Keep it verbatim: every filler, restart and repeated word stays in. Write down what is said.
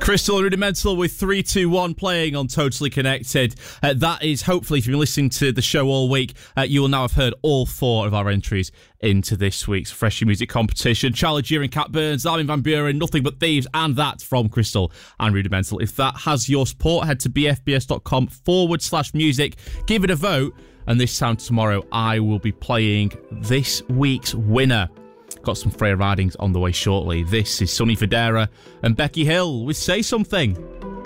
Crystal Rudimental with three two one playing on Totally Connected. Uh, that is, hopefully, if you've been listening to the show all week, uh, you will now have heard all four of our entries into this week's Freshie Music competition. Charlie Shearing, Cat Burns, Armin van Buren, Nothing But Thieves, and that from Crystal and Rudimental. If that has your support, head to bfbs.com forward slash music. Give it a vote. And this time tomorrow, I will be playing this week's winner. Got some Freya Ridings on the way shortly. This is Sonny Fodera and Becky Hill with Say Something.